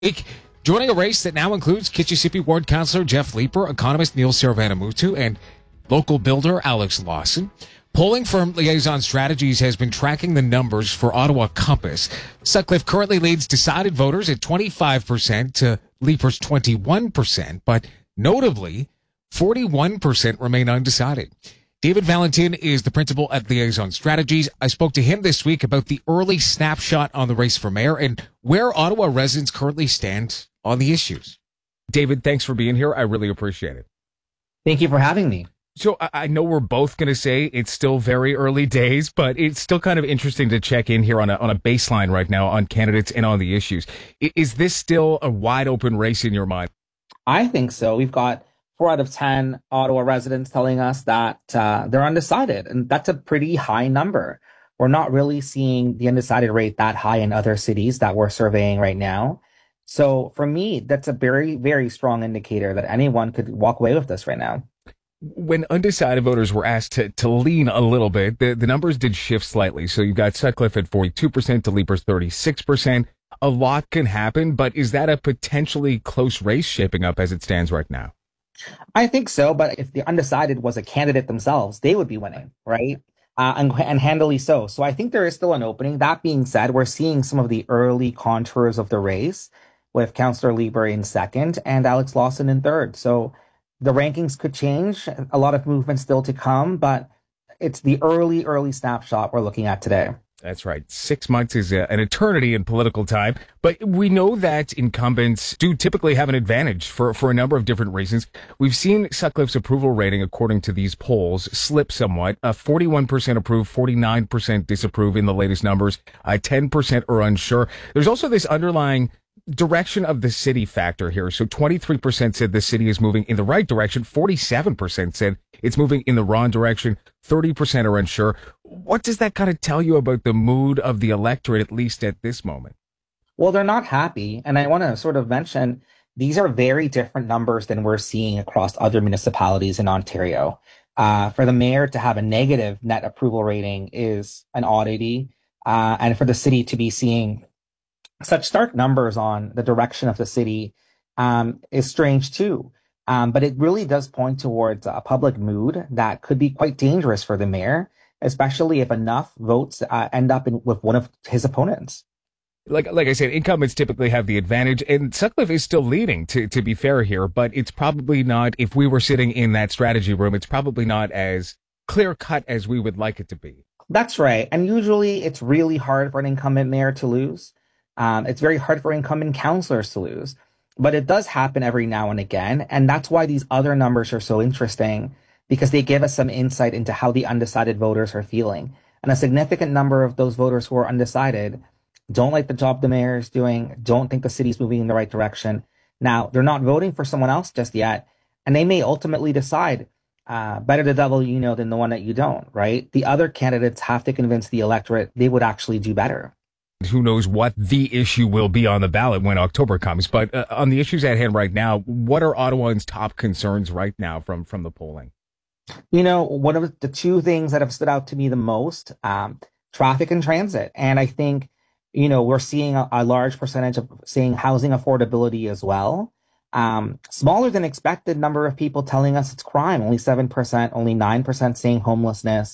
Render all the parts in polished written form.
Week, joining a race that now includes Kitchissippi Ward Councillor Jeff Leeper, economist Neil Servanamutu, and local builder Alex Lawson. Polling firm Liaison Strategies has been tracking the numbers for Ottawa Compass. Sutcliffe currently leads decided voters at 25% to Leeper's 21%, but notably, 41% remain undecided. David Valentin is the principal at Liaison Strategies. I spoke to him this week about the early snapshot on the race for mayor and where Ottawa residents currently stand on the issues. David, thanks for being here. I really appreciate it. Thank you for having me. So I know we're both going to say it's still very early days, but it's still kind of interesting to check in here on a baseline right now on candidates and on the issues. Is this still a wide open race in your mind? I think so. We've got 4 out of 10 Ottawa residents telling us that they're undecided, and that's a pretty high number. We're not really seeing the undecided rate that high in other cities that we're surveying right now. So for me, that's a very, very strong indicator that anyone could walk away with this right now. When undecided voters were asked to lean a little bit, the numbers did shift slightly. So you've got Sutcliffe at 42%, to Leeper's 36%. A lot can happen, but is that a potentially close race shaping up as it stands right now? I think so, but if the undecided was a candidate themselves, they would be winning, right? And handily so. So I think there is still an opening. That being said, we're seeing some of the early contours of the race with Councillor Leeper in second and Alex Lawson in third. So the rankings could change. A lot of movement still to come, but it's the early snapshot we're looking at today. That's right. 6 months is an eternity in political time, but we know that incumbents do typically have an advantage for a number of different reasons. We've seen Sutcliffe's approval rating, according to these polls, slip somewhat. 41% approve, 49% disapprove in the latest numbers. 10% are unsure. There's also this underlying direction of the city factor here. So 23% said the city is moving in the right direction. 47% said it's moving in the wrong direction. 30% are unsure. What does that kind of tell you about the mood of the electorate, at least at this moment? Well, they're not happy. And I want to sort of mention these are very different numbers than we're seeing across other municipalities in Ontario. For the mayor to have a negative net approval rating is an oddity. And for the city to be seeing such stark numbers on the direction of the city is strange too. But it really does point towards a public mood that could be quite dangerous for the mayor, especially if enough votes end up with one of his opponents. Like I said, incumbents typically have the advantage, and Sutcliffe is still leading, to be fair here, but it's probably not, if we were sitting in that strategy room, it's probably not as clear-cut as we would like it to be. That's right. And usually it's really hard for an incumbent mayor to lose. It's very hard for incumbent councillors to lose, but it does happen every now and again. And that's why these other numbers are so interesting, because they give us some insight into how the undecided voters are feeling. And a significant number of those voters who are undecided don't like the job the mayor is doing, don't think the city's moving in the right direction. Now, they're not voting for someone else just yet, and they may ultimately decide, better the devil you know than the one that you don't, right? The other candidates have to convince the electorate they would actually do better. Who knows what the issue will be on the ballot when October comes. But on the issues at hand right now, what are Ottawans' top concerns right now from the polling? You know, one of the 2 things that have stood out to me the most, traffic and transit. And I think, you know, we're seeing a large percentage of saying housing affordability as well. Smaller than expected number of people telling us it's crime, only 7%, only 9% saying homelessness.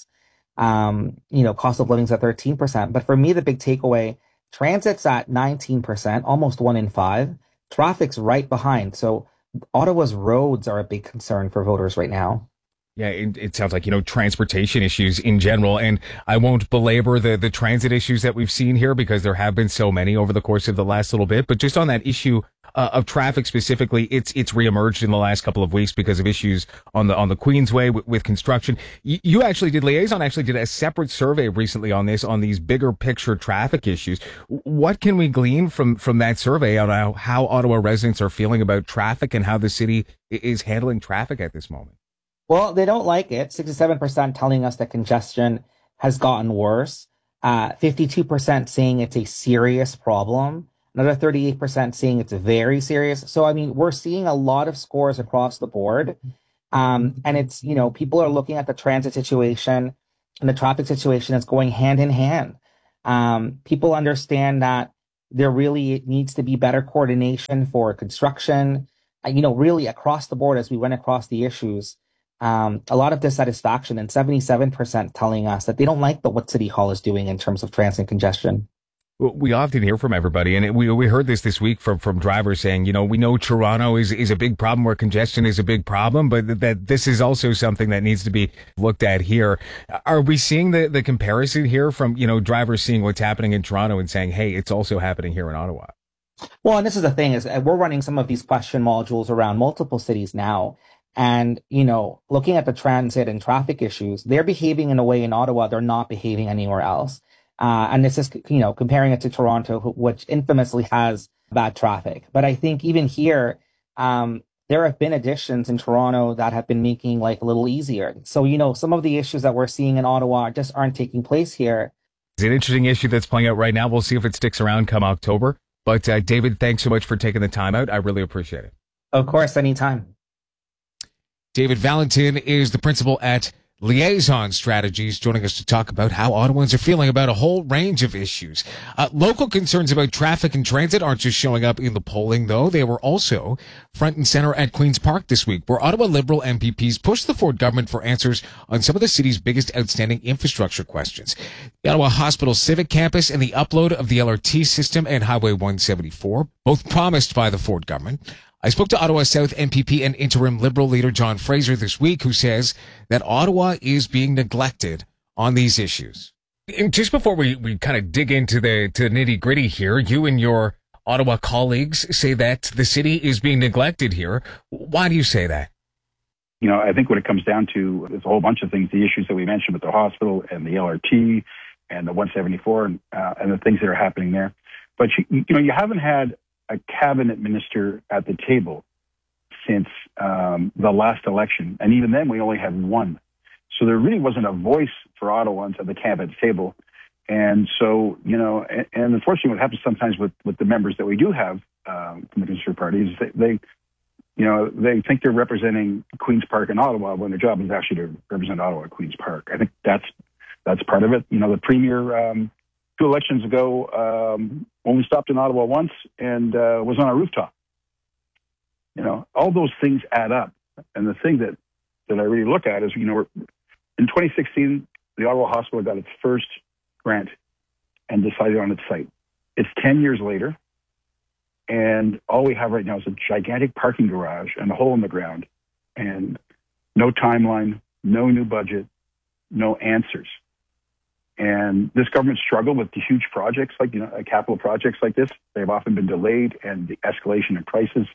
Cost of living's at 13%. But for me, the big takeaway, transit's at 19%, almost 1 in 5. Traffic's right behind. So Ottawa's roads are a big concern for voters right now. Yeah, it sounds like, transportation issues in general. And I won't belabor the transit issues that we've seen here because there have been so many over the course of the last little bit. But just on that issue of traffic specifically, it's reemerged in the last couple of weeks because of issues on the Queensway with construction. Liaison actually did a separate survey recently on these bigger picture traffic issues. What can we glean from that survey on how Ottawa residents are feeling about traffic and how the city is handling traffic at this moment? Well, they don't like it. 67% telling us that congestion has gotten worse. 52% saying it's a serious problem. Another 38% saying it's very serious. So, I mean, we're seeing a lot of scores across the board. And it's, people are looking at the transit situation and the traffic situation as going hand in hand. People understand that There really needs to be better coordination for construction, really across the board as we went across the issues. A lot of dissatisfaction, and 77% telling us that they don't like what City Hall is doing in terms of transit congestion. We often hear from everybody, and we heard this week from drivers saying, we know Toronto is a big problem where congestion is a big problem, but that this is also something that needs to be looked at here. Are we seeing the comparison here from, drivers seeing what's happening in Toronto and saying, hey, it's also happening here in Ottawa? Well, and this is the thing is we're running some of these question modules around multiple cities now. And, looking at the transit and traffic issues, they're behaving in a way in Ottawa they're not behaving anywhere else. And this is, comparing it to Toronto, which infamously has bad traffic. But I think even here, there have been additions in Toronto that have been making life a little easier. So, some of the issues that we're seeing in Ottawa just aren't taking place here. It's an interesting issue that's playing out right now. We'll see if it sticks around come October. But David, thanks so much for taking the time out. I really appreciate it. Of course, anytime. David Valentin is the principal at Liaison Strategies, joining us to talk about how Ottawans are feeling about a whole range of issues. Local concerns about traffic and transit aren't just showing up in the polling, though. They were also front and center at Queen's Park this week, where Ottawa Liberal MPPs pushed the Ford government for answers on some of the city's biggest outstanding infrastructure questions. The Ottawa Hospital Civic Campus and the upload of the LRT system and Highway 174, both promised by the Ford government. I spoke to Ottawa South MPP and interim Liberal leader John Fraser this week, who says that Ottawa is being neglected on these issues. And just before we kind of dig into the nitty gritty here, you and your Ottawa colleagues say that the city is being neglected here. Why do you say that? I think what it comes down to is a whole bunch of things, the issues that we mentioned with the hospital and the LRT and the 174 and the things that are happening there. But, you haven't had a cabinet minister at the table since the last election. And even then, we only had one. So there really wasn't a voice for Ottawans at the cabinet table. And so, and unfortunately what happens sometimes with the members that we do have from the Conservative Party is they think they're representing Queen's Park in Ottawa when their job is actually to represent Ottawa at Queen's Park. I think that's part of it. The Premier 2 elections ago only stopped in Ottawa once and was on a rooftop. All those things add up. And the thing that I really look at is, in 2016, the Ottawa Hospital got its first grant and decided on its site. It's 10 years later, and all we have right now is a gigantic parking garage and a hole in the ground, and no timeline, no new budget, no answers. And this government struggled with the huge projects like, capital projects like this. They've often been delayed, and the escalation in prices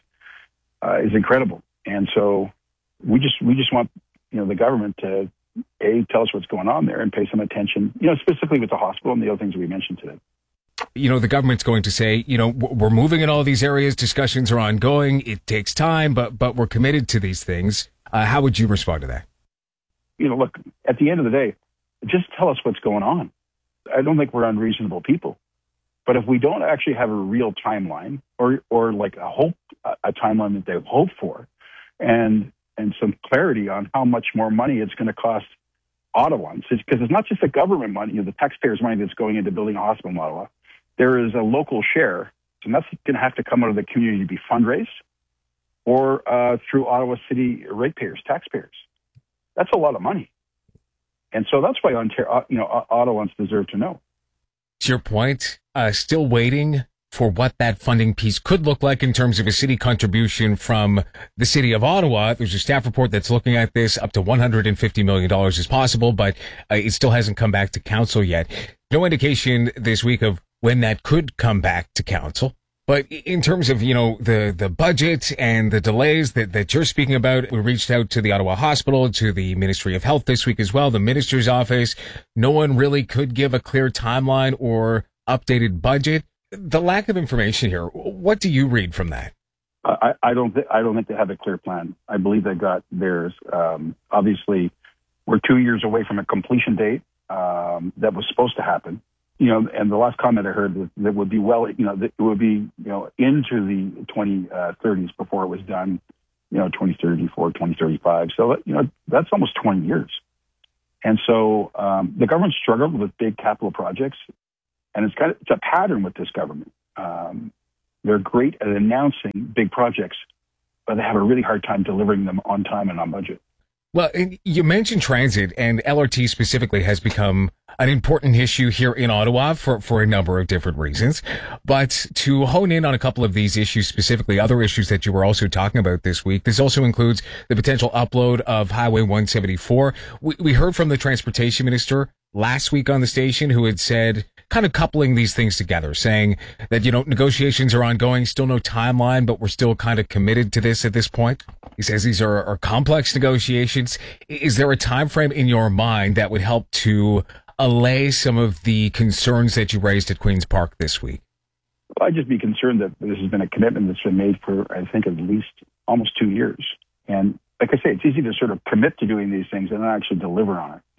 is incredible. And so we just want, the government to, tell us what's going on there and pay some attention, specifically with the hospital and the other things we mentioned today. The government's going to say, we're moving in all these areas. Discussions are ongoing. It takes time, but we're committed to these things. How would you respond to that? Look, at the end of the day, just tell us what's going on. I don't think we're unreasonable people. But if we don't actually have a real timeline or like a timeline that they've hoped for and some clarity on how much more money it's going to cost Ottawans, because it's not just the government money, the taxpayers' money that's going into building a hospital in Ottawa. There is a local share, and that's going to have to come out of the community to be fundraised or through Ottawa City ratepayers, taxpayers. That's a lot of money. And so that's why Ottawans deserve to know. To your point, still waiting for what that funding piece could look like in terms of a city contribution from the city of Ottawa. There's a staff report that's looking at this. Up to $150 million is possible, but it still hasn't come back to council yet. No indication this week of when that could come back to council. But in terms of, the budget and the delays that you're speaking about, we reached out to the Ottawa Hospital, to the Ministry of Health this week as well, the minister's office. No one really could give a clear timeline or updated budget. The lack of information here, what do you read from that? I don't think they have a clear plan. I believe they got theirs. Obviously, we're 2 years away from a completion date that was supposed to happen. And the last comment I heard that would be it would be into the 2030s before it was done. 2034, 2035. So that's almost 20 years. And so the government struggled with big capital projects. And it's a pattern with this government. They're great at announcing big projects, but they have a really hard time delivering them on time and on budget. Well, and you mentioned transit, and LRT specifically has become an important issue here in Ottawa for a number of different reasons. But to hone in on a couple of these issues specifically, other issues that you were also talking about this week, this also includes the potential upload of Highway 174. We heard from the transportation minister last week on the station who had said, kind of coupling these things together, saying that, negotiations are ongoing, still no timeline, but we're still kind of committed to this at this point. He says these are complex negotiations. Is there a time frame in your mind that would help to allay some of the concerns that you raised at Queen's Park this week? Well, I'd just be concerned that this has been a commitment that's been made for, I think, at least almost 2 years. And like I say, it's easy to sort of commit to doing these things and not actually deliver on it.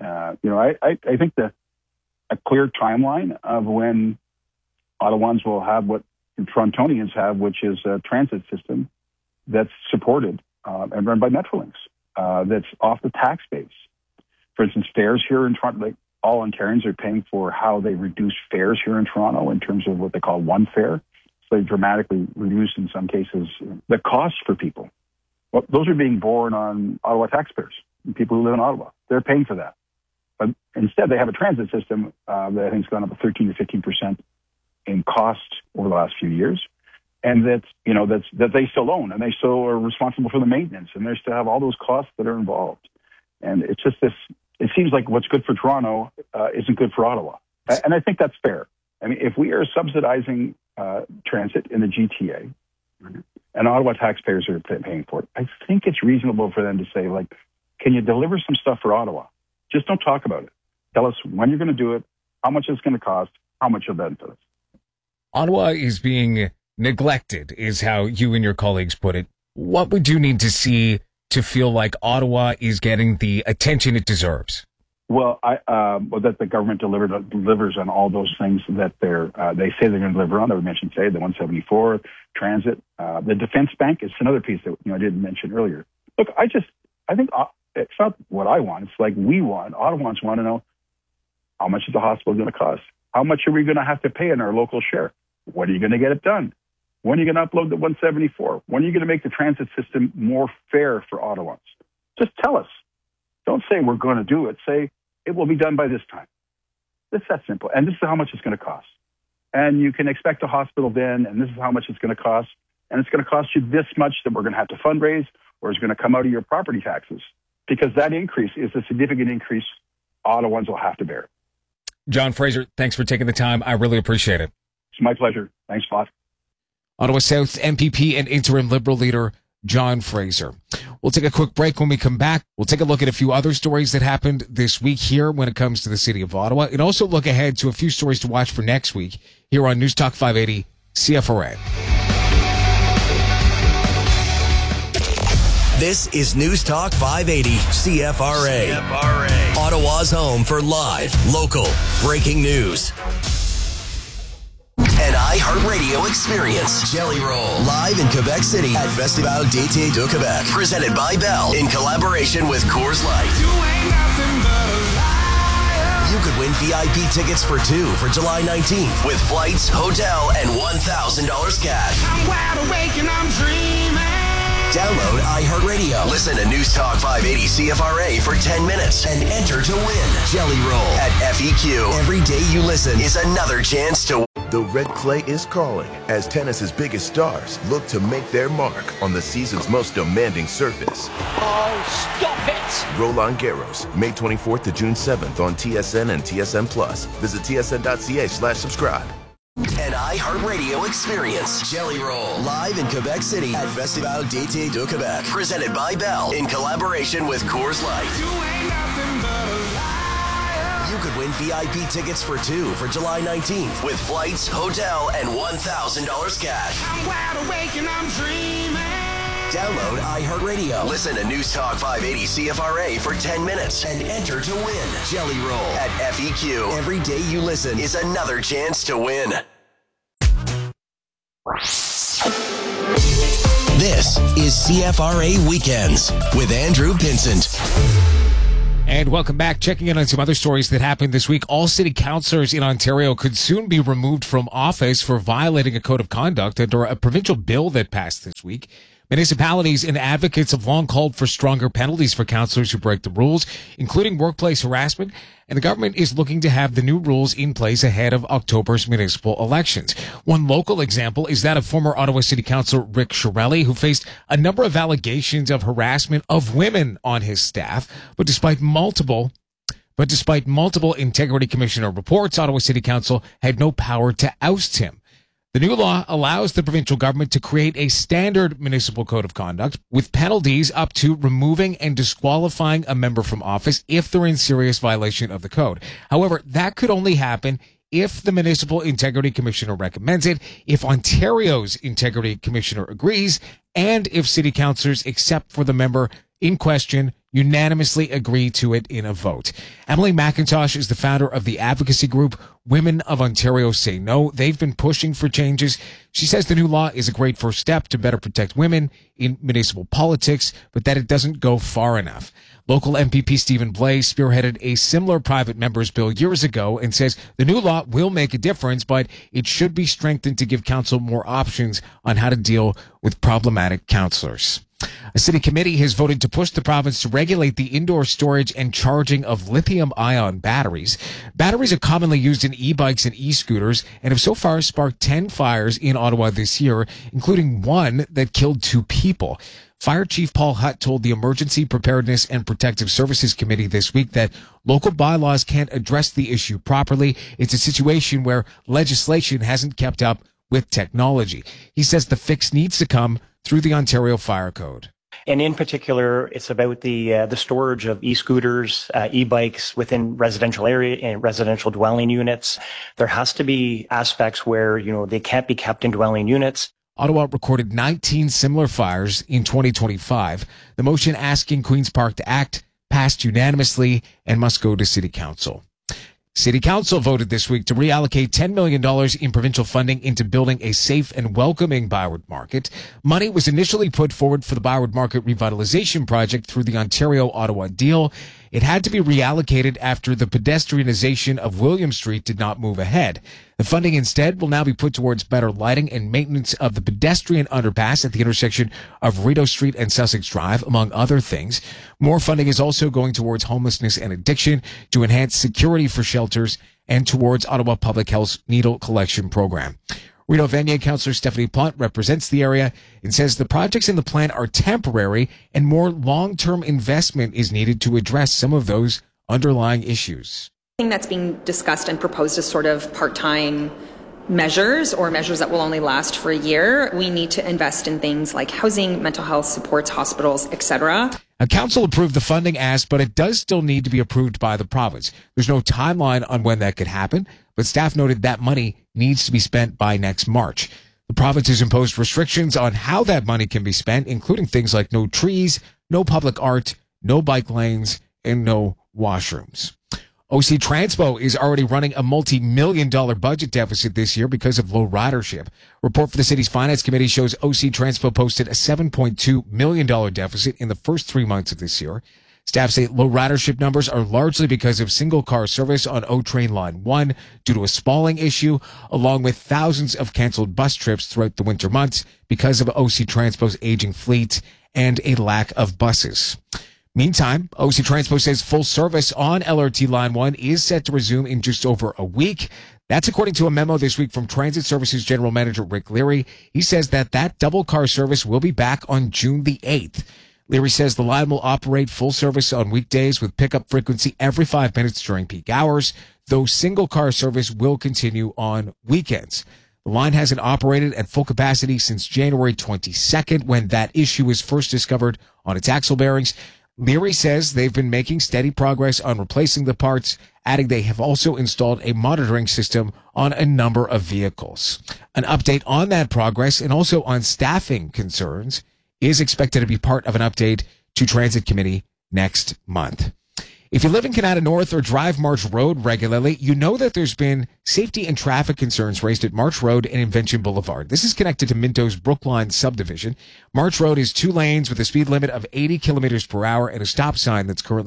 I think that a clear timeline of when Ottawans will have what Torontonians have, which is a transit system that's supported and run by Metrolinx, that's off the tax base. For instance, fares here in Toronto, like all Ontarians are paying for how they reduce fares here in Toronto in terms of what they call one fare. So they dramatically reduce, in some cases, the cost for people. Well, those are being borne on Ottawa taxpayers, people who live in Ottawa. They're paying for that. But instead, they have a transit system that I think has gone up 13 to 15% in cost over the last few years, and that they still own, and they still are responsible for the maintenance, and they still have all those costs that are involved. And it's just this. It seems like what's good for Toronto isn't good for Ottawa, and I think that's fair. I mean, if we are subsidizing transit in the GTA, and Ottawa taxpayers are paying for it, I think it's reasonable for them to say, like, can you deliver some stuff for Ottawa? Just don't talk about it. Tell us when you're going to do it, how much it's going to cost, how much you'll benefit us. Ottawa is being neglected, is how you and your colleagues put it. What would you need to see to feel like Ottawa is getting the attention it deserves? Well, that the government delivers on all those things that they say they're going to deliver on. That we mentioned today, the 174, transit, the defense bank is another piece that I didn't mention earlier. Look, I think it's not what I want. It's like we want. Ottawans want to know, how much is the hospital going to cost? How much are we going to have to pay in our local share? When are you going to get it done? When are you going to upload the 174? When are you going to make the transit system more fair for Ottawans? Just tell us. Don't say we're going to do it. Say it will be done by this time. It's that simple. And this is how much it's going to cost. And you can expect a hospital then, and this is how much it's going to cost. And it's going to cost you this much that we're going to have to fundraise, or it's going to come out of your property taxes. Because that increase is a significant increase Ottawans will have to bear. John Fraser, thanks for taking the time. I really appreciate it. It's my pleasure. Thanks a lot. Ottawa South MPP and interim Liberal leader John Fraser. We'll take a quick break. When we come back, we'll take a look at a few other stories that happened this week here when it comes to the city of Ottawa, and also look ahead to a few stories to watch for next week here on News Talk 580 CFRA. This is News Talk 580 CFRA. Ottawa's home for live, local, breaking news. An iHeartRadio experience. Jelly Roll. Live in Quebec City at Festival d'été de Québec. Presented by Bell in collaboration with Coors Light. You could win VIP tickets for 2 for July 19th with flights, hotel, and $1,000 cash. I'm wide awake and I'm dreaming. Download iHeartRadio. Listen to News Talk 580 CFRA for 10 minutes and enter to win. Jelly Roll at FEQ. Every day you listen is another chance to win. The red clay is calling as tennis's biggest stars look to make their mark on the season's most demanding surface. Oh, stop it! Roland Garros, May 24th to June 7th on TSN and TSN Plus. Visit tsn.ca/subscribe. An iHeartRadio experience. Jelly Roll. Live in Quebec City at Festival d'été de Québec. Presented by Bell in collaboration with Coors Light. You could win VIP tickets for 2 for July 19th with flights, hotel, and $1,000 cash. I'm wide awake and I'm dreaming. Download iHeartRadio. Listen to News Talk 580 CFRA for 10 minutes and enter to win. Jelly Roll at FEQ. Every day you listen is another chance to win. This is CFRA Weekends with Andrew Pinsent. And welcome back. Checking in on some other stories that happened this week. All city councillors in Ontario could soon be removed from office for violating a code of conduct under a provincial bill that passed this week. Municipalities and advocates have long called for stronger penalties for councillors who break the rules, including workplace harassment, and the government is looking to have the new rules in place ahead of October's municipal elections. One local example is that of former Ottawa City Councillor Rick Shirelli, who faced a number of allegations of harassment of women on his staff, but despite multiple Integrity Commissioner reports, Ottawa City Council had no power to oust him. The new law allows the provincial government to create a standard municipal code of conduct with penalties up to removing and disqualifying a member from office if they're in serious violation of the code. However, that could only happen if the Municipal Integrity Commissioner recommends it, if Ontario's Integrity Commissioner agrees, and if city councillors, except for the member in question, unanimously agree to it in a vote. Emily McIntosh is the founder of the advocacy group Women of Ontario Say No. They've been pushing for changes. She says the new law is a great first step to better protect women in municipal politics, but that it doesn't go far enough. Local MPP Stephen Blaise spearheaded a similar private member's bill years ago and says the new law will make a difference, but it should be strengthened to give council more options on how to deal with problematic councillors. A city committee has voted to push the province to regulate the indoor storage and charging of lithium-ion batteries. Batteries are commonly used in e-bikes and e-scooters and have so far sparked 10 fires in Ottawa this year, including one that killed 2 people. Fire Chief Paul Hutt told the Emergency Preparedness and Protective Services Committee this week that local bylaws can't address the issue properly. It's a situation where legislation hasn't kept up with technology. He says the fix needs to come through the Ontario Fire Code. And in particular, it's about the storage of e-scooters, e-bikes within residential area and residential dwelling units. There has to be aspects where, they can't be kept in dwelling units. Ottawa recorded 19 similar fires in 2025. The motion asking Queen's Park to act passed unanimously and must go to City Council. City Council voted this week to reallocate $10 million in provincial funding into building a safe and welcoming Byward Market. Money was initially put forward for the Byward Market revitalization project through the Ontario-Ottawa deal. It had to be reallocated after the pedestrianization of William Street did not move ahead. The funding instead will now be put towards better lighting and maintenance of the pedestrian underpass at the intersection of Rideau Street and Sussex Drive, among other things. More funding is also going towards homelessness and addiction, to enhance security for shelters, and towards Ottawa Public Health's needle collection program. Rideau Vanier Councillor Stephanie Plante represents the area and says the projects in the plan are temporary and more long-term investment is needed to address some of those underlying issues. Thing that's being discussed and proposed as sort of part-time measures or measures that will only last for a year. We need to invest in things like housing, mental health supports, hospitals, etc. A council approved the funding asked, but it does still need to be approved by the province. There's no timeline on when that could happen, but staff noted that money needs to be spent by next March. The province has imposed restrictions on how that money can be spent, including things like no trees, no public art, no bike lanes, and no washrooms. OC Transpo is already running a multi-million-dollar budget deficit this year because of low ridership. Report for the city's finance committee shows OC Transpo posted a $7.2 million deficit in the first 3 months of this year. Staff say low ridership numbers are largely because of single-car service on O-Train Line 1 due to a spalling issue, along with thousands of canceled bus trips throughout the winter months because of OC Transpo's aging fleet and a lack of buses. Meantime, OC Transpo says full service on LRT Line 1 is set to resume in just over a week. That's according to a memo this week from Transit Services General Manager Rick Leary. He says that double car service will be back on June the 8th. Leary says the line will operate full service on weekdays with pickup frequency every 5 minutes during peak hours, though single car service will continue on weekends. The line hasn't operated at full capacity since January 22nd, when that issue was first discovered on its axle bearings. Leary says they've been making steady progress on replacing the parts, adding they have also installed a monitoring system on a number of vehicles. An update on that progress and also on staffing concerns is expected to be part of an update to Transit Committee next month. If you live in Canada North or drive March Road regularly, you know that there's been safety and traffic concerns raised at March Road and Invention Boulevard. This is connected to Minto's Brookline subdivision. March Road is 2 lanes with a speed limit of 80 kilometers per hour and a stop sign that's currently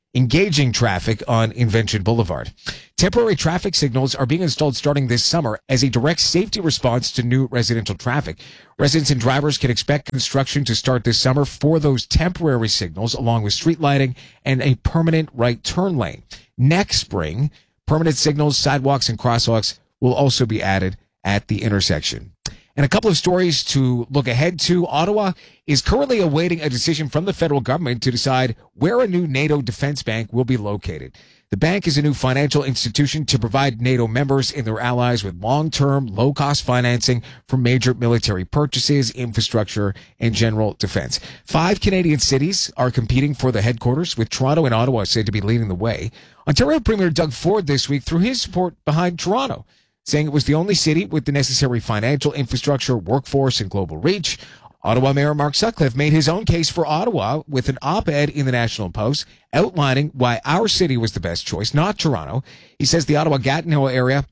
engaging traffic on Invention Boulevard. Temporary traffic signals are being installed starting this summer as a direct safety response to new residential traffic. Residents and drivers can expect construction to start this summer for those temporary signals, along with street lighting and a permanent right turn lane. Next spring, permanent signals, sidewalks, and crosswalks will also be added at the intersection. And a couple of stories to look ahead to. Ottawa is currently awaiting a decision from the federal government to decide where a new NATO defense bank will be located. The bank is a new financial institution to provide NATO members and their allies with long-term, low-cost financing for major military purchases, infrastructure, and general defense. 5 Canadian cities are competing for the headquarters, with Toronto and Ottawa said to be leading the way. Ontario Premier Doug Ford this week threw his support behind Toronto, saying it was the only city with the necessary financial infrastructure, workforce, and global reach. Ottawa Mayor Mark Sutcliffe made his own case for Ottawa with an op-ed in the National Post outlining why our city was the best choice, not Toronto. He says the Ottawa-Gatineau area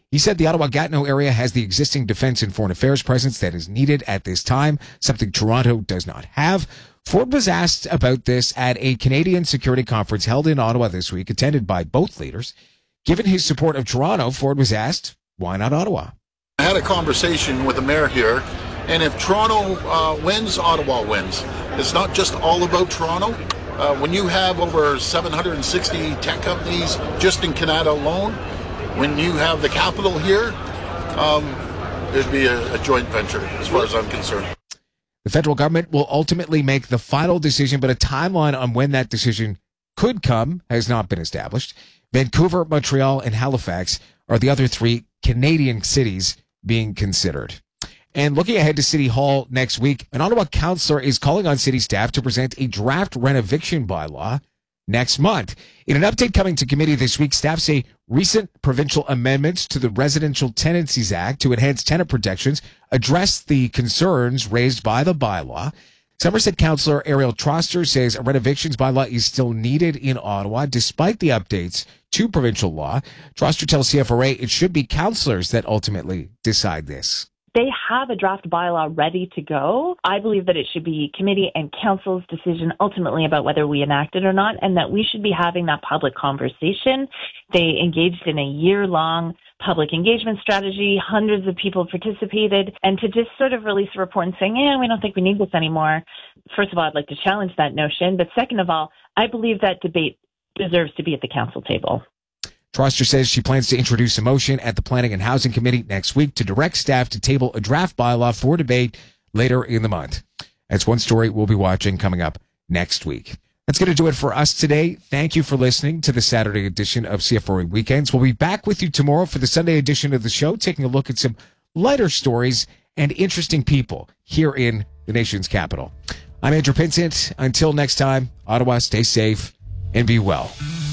has the existing defense and foreign affairs presence that is needed at this time, something Toronto does not have. Ford was asked about this at a Canadian security conference held in Ottawa this week, attended by both leaders. Given his support of Toronto, Ford was asked, why not Ottawa? I had a conversation with the mayor here, and if Toronto wins, Ottawa wins. It's not just all about Toronto. When you have over 760 tech companies just in Canada alone, when you have the capital here, it'd be a joint venture as far as I'm concerned. The federal government will ultimately make the final decision, but a timeline on when that decision could come has not been established. Vancouver, Montreal, and Halifax are the other 3 Canadian cities being considered. And looking ahead to City Hall next week, an Ottawa councillor is calling on city staff to present a draft renoviction bylaw next month. In an update coming to committee this week, staff say recent provincial amendments to the Residential Tenancies Act to enhance tenant protections address the concerns raised by the bylaw. Somerset councillor Ariel Troster says a renovictions bylaw is still needed in Ottawa despite the updates to provincial law. Troster tells CFRA it should be councillors that ultimately decide this. They have a draft bylaw ready to go. I believe that it should be committee and council's decision ultimately about whether we enact it or not, and that we should be having that public conversation. They engaged in a year-long public engagement strategy. Hundreds of people participated, and to just sort of release a report and saying, we don't think we need this anymore. First of all, I'd like to challenge that notion. But second of all, I believe that debate deserves to be at the council table. Troster says she plans to introduce a motion at the Planning and Housing Committee next week to direct staff to table a draft bylaw for debate later in the month. That's one story we'll be watching coming up next week. That's going to do it for us today. Thank you for listening to the Saturday edition of CFRA Weekends. We'll be back with you tomorrow for the Sunday edition of the show, taking a look at some lighter stories and interesting people here in the nation's capital. I'm Andrew Pinsent. Until next time, Ottawa, stay safe and be well.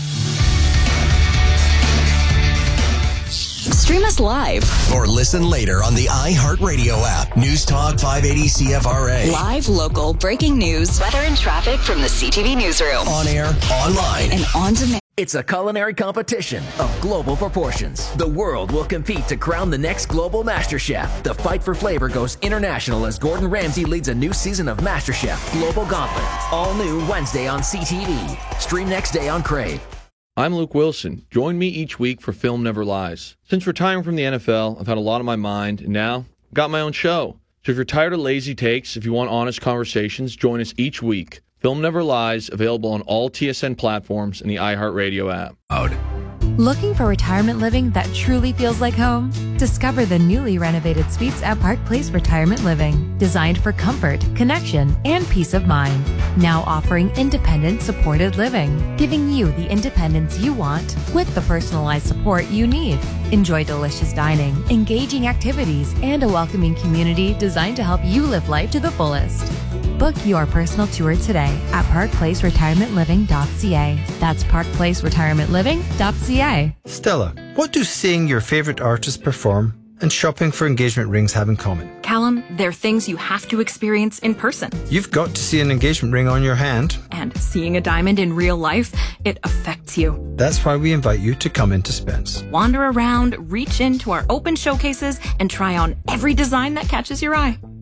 Stream us live or listen later on the iHeartRadio app. News Talk 580 CFRA. Live, local, breaking news, weather and traffic from the CTV newsroom. On air, online, and on demand. It's a culinary competition of global proportions. The world will compete to crown the next global MasterChef. The fight for flavor goes international as Gordon Ramsay leads a new season of MasterChef Global Gauntlet. All new Wednesday on CTV. Stream next day on Crave. I'm Luke Wilson. Join me each week for Film Never Lies. Since retiring from the NFL, I've had a lot on my mind, and now I've got my own show. So if you're tired of lazy takes, if you want honest conversations, join us each week. Film Never Lies, available on all TSN platforms and the iHeartRadio app. Looking for retirement living that truly feels like home? Discover the newly renovated suites at Park Place Retirement Living, designed for comfort, connection, and peace of mind. Now offering independent supported living, giving you the independence you want with the personalized support you need. Enjoy delicious dining, engaging activities, and a welcoming community designed to help you live life to the fullest. Book your personal tour today at parkplaceretirementliving.ca. That's parkplaceretirementliving.ca. Stella, what do seeing your favorite artist perform and shopping for engagement rings have in common? Callum, they're things you have to experience in person. You've got to see an engagement ring on your hand. And seeing a diamond in real life, it affects you. That's why we invite you to come into Spence. Wander around, reach into our open showcases, and try on every design that catches your eye.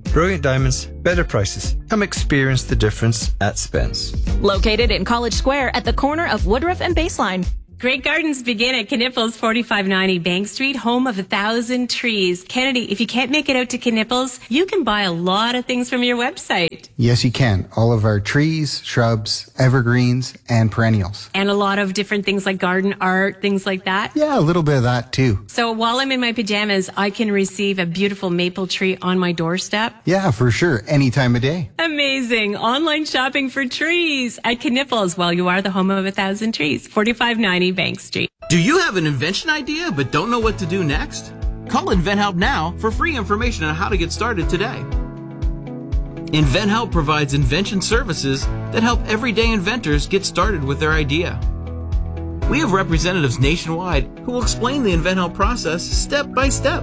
Brilliant diamonds, better prices. Come experience the difference at Spence. Located in College Square at the corner of Woodruff and Baseline. Great gardens begin at Knipples, 4590 Bank Street, home of 1,000 trees. Kennedy, if you can't make it out to Knipples, you can buy a lot of things from your website. Yes, you can. All of our trees, shrubs, evergreens, and perennials. And a lot of different things like garden art, things like that. Yeah, a little bit of that too. So while I'm in my pajamas, I can receive a beautiful maple tree on my doorstep. Yeah, for sure. Any time of day. Amazing. Online shopping for trees at Knipples. Well, you are the home of 1,000 trees. 4590 Bank Street. Do you have an invention idea but don't know what to do next? Call InventHelp now for free information on how to get started today. InventHelp provides invention services that help everyday inventors get started with their idea. We have representatives nationwide who will explain the InventHelp process step by step.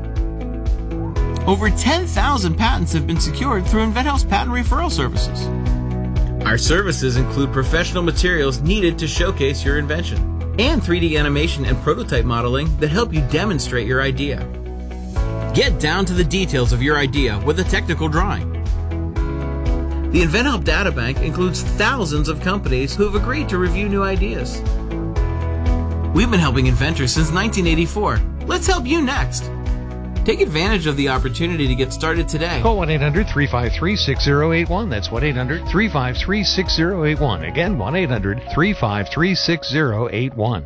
Over 10,000 patents have been secured through InventHelp's patent referral services. Our services include professional materials needed to showcase your invention and 3D animation and prototype modeling that help you demonstrate your idea. Get down to the details of your idea with a technical drawing. The InventHelp Databank includes thousands of companies who have agreed to review new ideas. We've been helping inventors since 1984. Let's help you next. Take advantage of the opportunity to get started today. Call 1-800-353-6081. That's 1-800-353-6081. Again, 1-800-353-6081.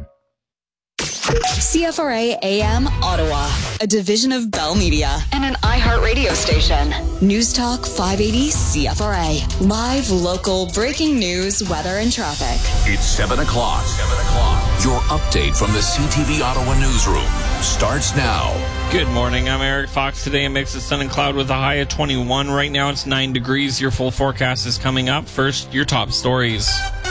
CFRA AM Ottawa, a division of Bell Media and an iHeart radio station. News Talk 580 CFRA. Live, local, breaking news, weather, and traffic. It's 7 o'clock. Your update from the CTV Ottawa newsroom starts now. Good morning. I'm Eric Fox. Today a mix of sun and cloud with a high of 21. Right now it's 9 degrees. Your full forecast is coming up. First, your top stories.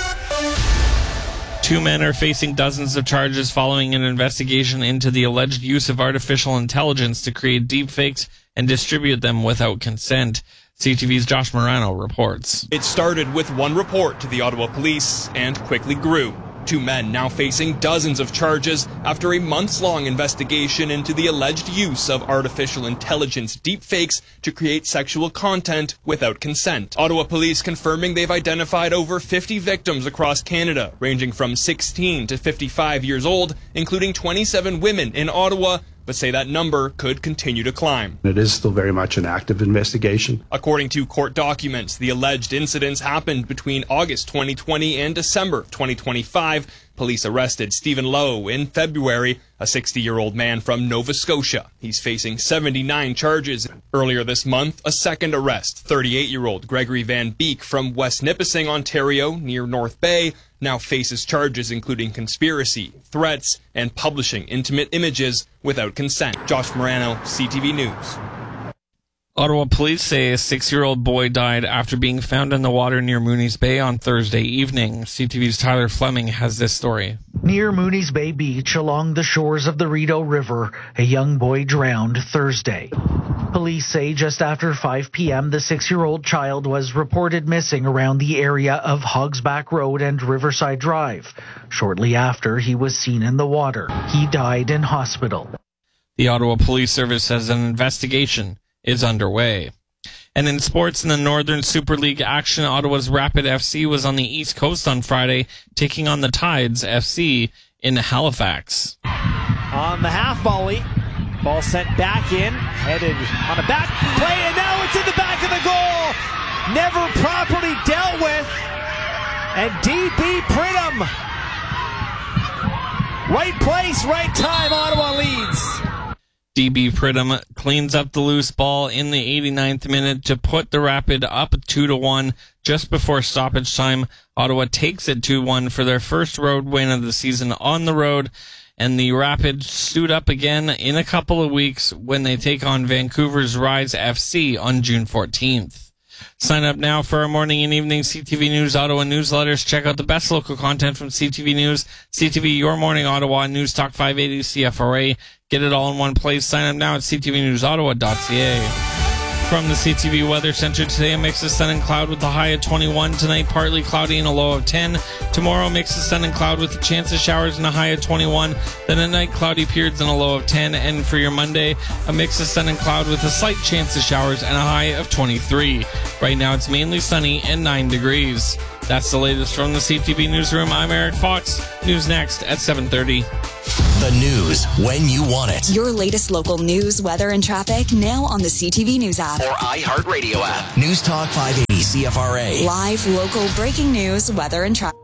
2 men are facing dozens of charges following an investigation into the alleged use of artificial intelligence to create deepfakes and distribute them without consent. CTV's Josh Morano reports. It started with one report to the Ottawa Police and quickly grew. 2 men now facing dozens of charges after a months-long investigation into the alleged use of artificial intelligence deepfakes to create sexual content without consent. Ottawa Police confirming they've identified over 50 victims across Canada, ranging from 16 to 55 years old, including 27 women in Ottawa, but say that number could continue to climb. It is still very much an active investigation. According to court documents, the alleged incidents happened between August 2020 and December 2025. Police arrested Stephen Lowe in February, a 60-year-old man from Nova Scotia. He's facing 79 charges. Earlier this month, a second arrest. 38-year-old Gregory Van Beek from West Nipissing, Ontario, near North Bay, now faces charges including conspiracy, threats, and publishing intimate images without consent. Josh Morano, CTV News. Ottawa police say a 6-year-old boy died after being found in the water near Mooney's Bay on Thursday evening. CTV's Tyler Fleming has this story. Near Mooney's Bay Beach, along the shores of the Rideau River, a young boy drowned Thursday. Police say just after 5 p.m., the 6-year-old child was reported missing around the area of Hogsback Road and Riverside Drive. Shortly after, he was seen in the water. He died in hospital. The Ottawa Police Service says an investigation is underway. And in sports, in the Northern Super League action, Ottawa's Rapid FC was on the East Coast on Friday, taking on the Tides FC in Halifax. On the half volley, ball sent back in, headed on a back play, and now it's in the back of the goal. Never properly dealt with, and DB Pridham. Right place, right time, Ottawa leads. DB Pridham cleans up the loose ball in the 89th minute to put the Rapid up 2-1 just before stoppage time. Ottawa takes it 2-1 for their first road win of the season on the road, and the Rapid suit up again in a couple of weeks when they take on Vancouver's Rise FC on June 14th. Sign up now for our morning and evening CTV News Ottawa newsletters. Check out the best local content from CTV News, CTV Your Morning Ottawa, News Talk 580 CFRA. Get it all in one place. Sign up now at ctvnewsottawa.ca. From the CTV Weather Center today, a mix of sun and cloud with a high of 21. Tonight, partly cloudy and a low of 10. Tomorrow, mix of sun and cloud with a chance of showers and a high of 21. Then at night, cloudy periods and a low of 10. And for your Monday, a mix of sun and cloud with a slight chance of showers and a high of 23. Right now, it's mainly sunny and 9 degrees. That's the latest from the CTV Newsroom. I'm Eric Fox. News next at 7:30. The news when you want it. Your latest local news, weather, and traffic now on the CTV News app. Or iHeartRadio app. News Talk 580 CFRA. Live, local, breaking news, weather, and traffic.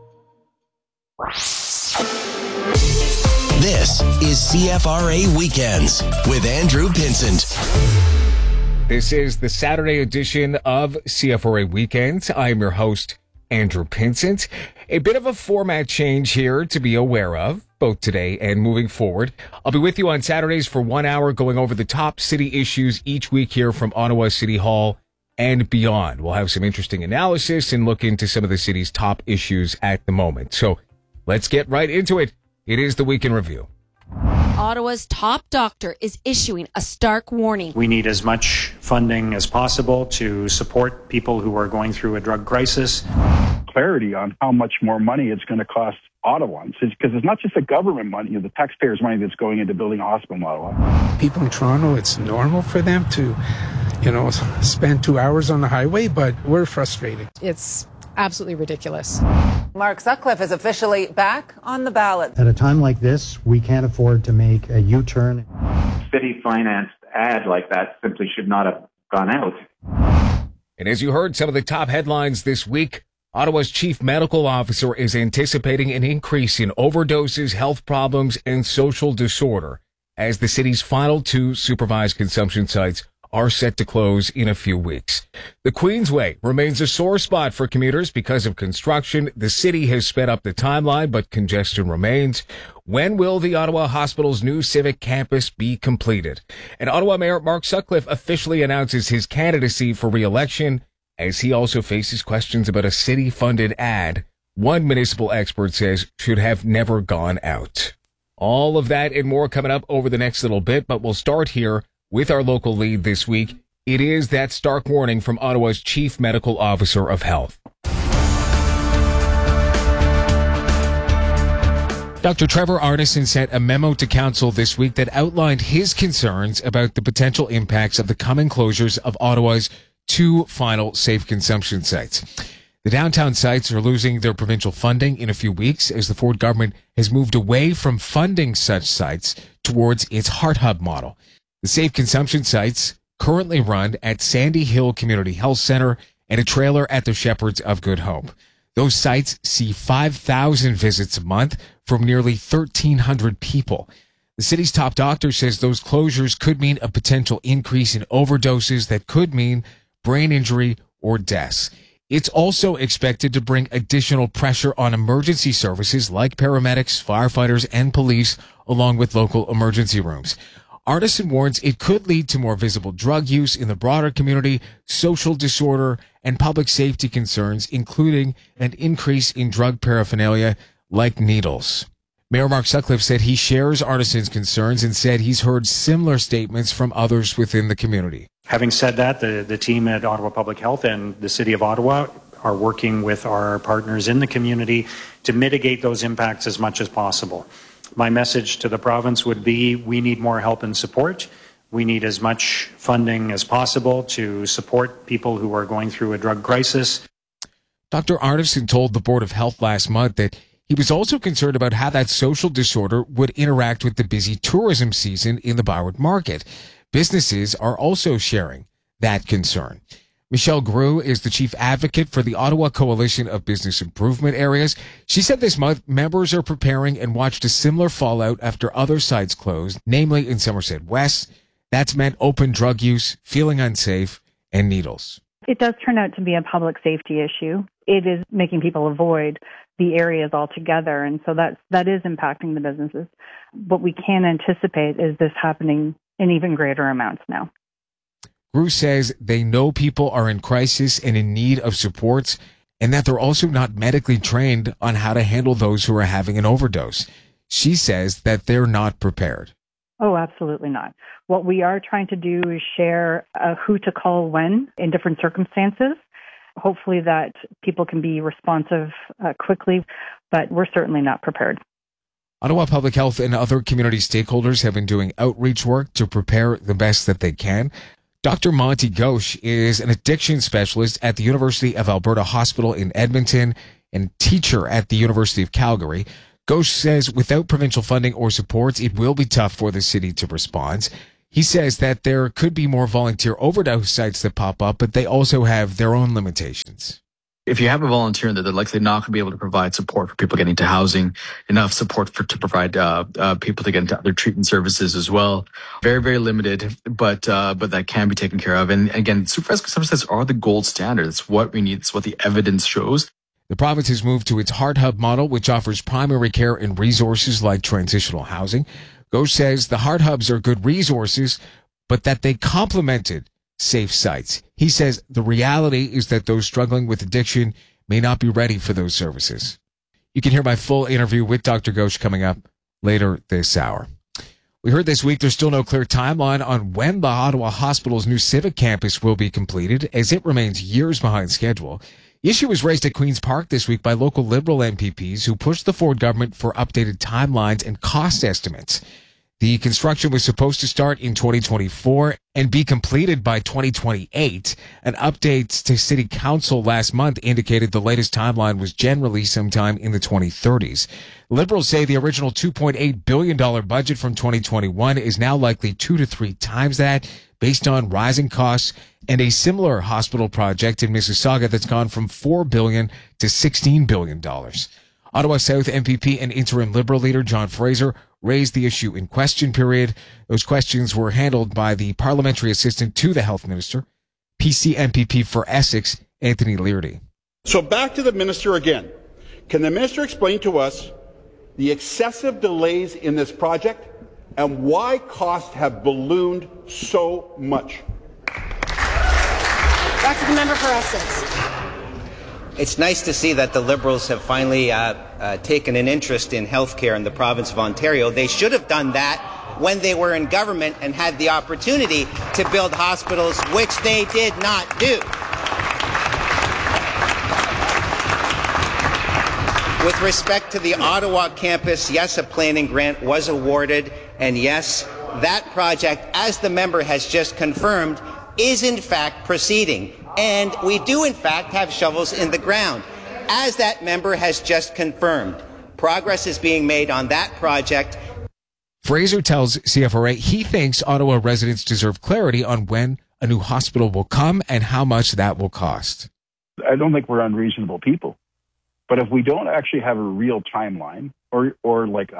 This is CFRA Weekends with Andrew Pinsent. This is the Saturday edition of CFRA Weekends. I am your host, Andrew Pinsent. A bit of a format change here to be aware of, both today and moving forward. I'll be with you on Saturdays for 1 hour going over the top city issues each week here from Ottawa City Hall and beyond. We'll have some interesting analysis and look into some of the city's top issues at the moment. So let's get right into it. It is the Week in Review. Ottawa's top doctor is issuing a stark warning. We need as much funding as possible to support people who are going through a drug crisis. Clarity on how much more money it's going to cost Ottawans, because it's not just the government money, the taxpayers' money that's going into building a hospital in Ottawa. People in Toronto, it's normal for them to, spend 2 hours on the highway, but we're frustrated. It's absolutely ridiculous. Mark Sutcliffe is officially back on the ballot. At a time like this, we can't afford to make a U-turn. City-financed ad like that simply should not have gone out. And as you heard some of the top headlines this week, Ottawa's chief medical officer is anticipating an increase in overdoses, health problems, and social disorder as the city's final 2 supervised consumption sites are set to close in a few weeks. The Queensway remains a sore spot for commuters because of construction. The city has sped up the timeline, but congestion remains. When will the Ottawa Hospital's new civic campus be completed? And Ottawa Mayor Mark Sutcliffe officially announces his candidacy for re-election as he also faces questions about a city-funded ad one municipal expert says should have never gone out. All of that and more coming up over the next little bit, but we'll start here with our local lead this week. It is that stark warning from Ottawa's Chief Medical Officer of Health. Dr. Trevor Arneson sent a memo to council this week that outlined his concerns about the potential impacts of the coming closures of Ottawa's 2 final safe consumption sites. The downtown sites are losing their provincial funding in a few weeks as the Ford government has moved away from funding such sites towards its Heart Hub model. The safe consumption sites currently run at Sandy Hill Community Health Center and a trailer at the Shepherds of Good Hope. Those sites see 5,000 visits a month from nearly 1,300 people. The city's top doctor says those closures could mean a potential increase in overdoses that could mean brain injury or deaths. It's also expected to bring additional pressure on emergency services like paramedics, firefighters, and police, along with local emergency rooms. Arneson warns it could lead to more visible drug use in the broader community, social disorder, and public safety concerns, including an increase in drug paraphernalia like needles. Mayor Mark Sutcliffe said he shares Arneson's concerns and said he's heard similar statements from others within the community. Having said that, the team at Ottawa Public Health and the City of Ottawa are working with our partners in the community to mitigate those impacts as much as possible. My message to the province would be we need more help and support. We need as much funding as possible to support people who are going through a drug crisis. Dr. Arneson told the Board of Health last month that he was also concerned about how that social disorder would interact with the busy tourism season in the Byward Market. Businesses are also sharing that concern. Michelle Grew is the chief advocate for the Ottawa Coalition of Business Improvement Areas. She said this month members are preparing and watched a similar fallout after other sites closed, namely in Somerset West. That's meant open drug use, feeling unsafe, and needles. It does turn out to be a public safety issue. It is making people avoid the areas altogether, and so that is impacting the businesses. What we can anticipate is this happening in even greater amounts now. Grew says they know people are in crisis and in need of supports, and that they're also not medically trained on how to handle those who are having an overdose. She says that they're not prepared. Oh, absolutely not. What we are trying to do is share who to call when in different circumstances. Hopefully that people can be responsive quickly, but we're certainly not prepared. Ottawa Public Health and other community stakeholders have been doing outreach work to prepare the best that they can. Dr. Monty Ghosh is an addiction specialist at the University of Alberta Hospital in Edmonton and teacher at the University of Calgary. Ghosh says without provincial funding or supports, it will be tough for the city to respond. He says that there could be more volunteer overdose sites that pop up, but they also have their own limitations. If you have a volunteer that they're likely not going to be able to provide support for people getting to housing, enough support to provide people to get into other treatment services as well. Very, very limited, but that can be taken care of. And again, supervised services are the gold standard. It's what we need. It's what the evidence shows. The province has moved to its Heart Hub model, which offers primary care and resources like transitional housing. Ghosh says the Heart Hubs are good resources, but that they complemented safe sites. He says the reality is that those struggling with addiction may not be ready for those services. You can hear my full interview with Dr. Ghosh coming up later this hour. We heard this week there's still no clear timeline on when the Ottawa Hospital's new civic campus will be completed, as it remains years behind schedule. The issue was raised at Queen's Park this week by local Liberal MPPs who pushed the Ford government for updated timelines and cost estimates. The construction was supposed to start in 2024 and be completed by 2028. An update to City Council last month indicated the latest timeline was generally sometime in the 2030s. Liberals say the original $2.8 billion budget from 2021 is now likely 2 to 3 times that, based on rising costs and a similar hospital project in Mississauga that's gone from $4 billion to $16 billion. Ottawa South MPP and interim Liberal leader John Fraser raised the issue in question period. Those questions were handled by the parliamentary assistant to the health minister, PC MPP for Essex, Anthony Leardy. So back to the minister again. Can the minister explain to us the excessive delays in this project and why costs have ballooned so much? Back to the member for Essex. It's nice to see that the Liberals have finally taken an interest in healthcare in the province of Ontario. They should have done that when they were in government and had the opportunity to build hospitals, which they did not do. With respect to the Ottawa campus, yes, a planning grant was awarded, and yes, that project, as the member has just confirmed, is in fact proceeding. And we do, in fact, have shovels in the ground. As that member has just confirmed, progress is being made on that project. Fraser tells CFRA he thinks Ottawa residents deserve clarity on when a new hospital will come and how much that will cost. I don't think we're unreasonable people. But if we don't actually have a real timeline or like